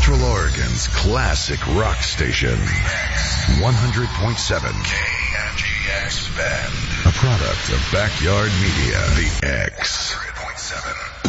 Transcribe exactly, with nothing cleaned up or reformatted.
Central Oregon's classic rock station. one hundred point seven K N G X Bend. A product of Backyard Media. The X. one hundred point seven